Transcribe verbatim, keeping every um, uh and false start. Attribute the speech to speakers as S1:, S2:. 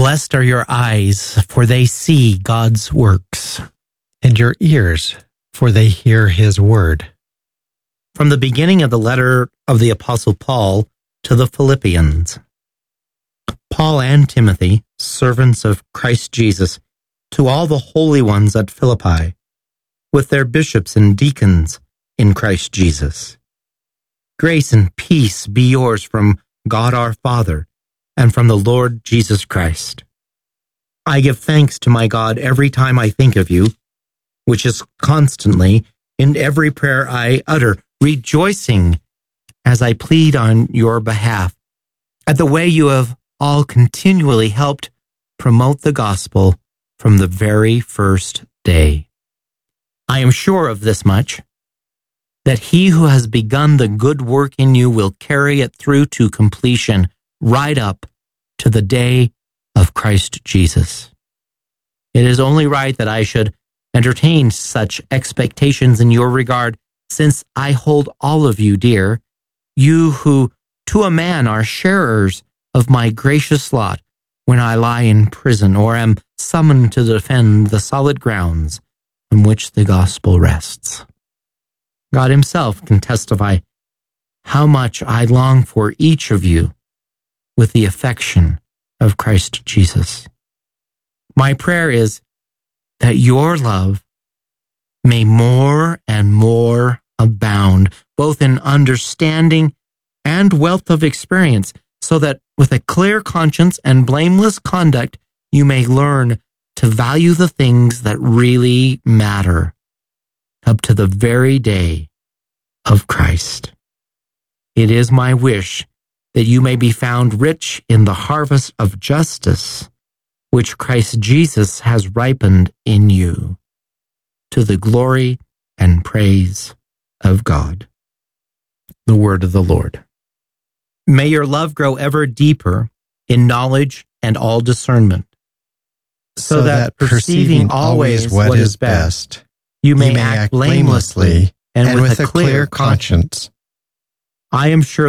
S1: Blessed are your eyes, for they see God's works,
S2: and your ears, for they hear his word.
S1: From the beginning of the letter of the Apostle Paul to the Philippians. Paul and Timothy, servants of Christ Jesus, to all the holy ones at Philippi, with their bishops and deacons in Christ Jesus. Grace and peace be yours from God our Father and from the Lord Jesus Christ. I give thanks to my God every time I think of you, which is constantly in every prayer I utter, rejoicing as I plead on your behalf at the way you have all continually helped promote the gospel from the very first day. I am sure of this much, that he who has begun the good work in you will carry it through to completion, right up to the day of Christ Jesus. It is only right that I should entertain such expectations in your regard, since I hold all of you dear, you who to a man are sharers of my gracious lot when I lie in prison or am summoned to defend the solid grounds on which the gospel rests. God himself can testify how much I long for each of you with the affection of Christ Jesus. My prayer is that your love may more and more abound, both in understanding and wealth of experience, so that with a clear conscience and blameless conduct, you may learn to value the things that really matter up to the very day of Christ. It is my wish that you may be found rich in the harvest of justice, which Christ Jesus has ripened in you, to the glory and praise of God. The word of the Lord. May your love grow ever deeper in knowledge and all discernment, so, so that, that perceiving always what is best, you may, you may act blamelessly and, and with, with a clear conscience. I am sure